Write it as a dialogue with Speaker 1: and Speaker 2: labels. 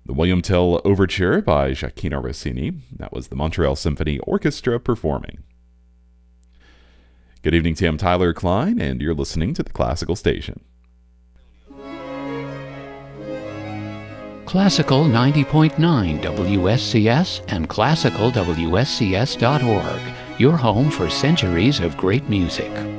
Speaker 1: The William Tell Overture by Gioacchino Rossini. That was the Montreal Symphony Orchestra performing. Good evening, Tim Tyler Klein, and you're listening to the Classical Station.
Speaker 2: Classical 90.9 WSCS and classicalwscs.org, your home for centuries of great music.